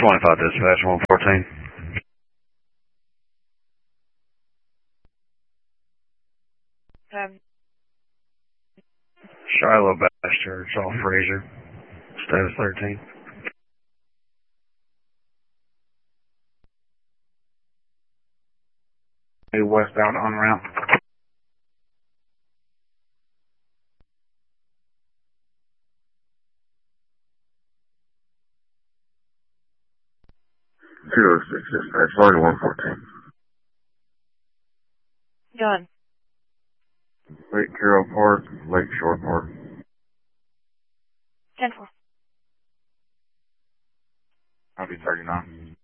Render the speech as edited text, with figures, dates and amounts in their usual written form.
25 dispatch 114. Shiloh Baptist Church off Fraser. Status 13. A westbound on ramp. Zero 06 dispatch, line 114. Done. Lake Carroll Park, Lakeshore Park. 10-4. Copy 39.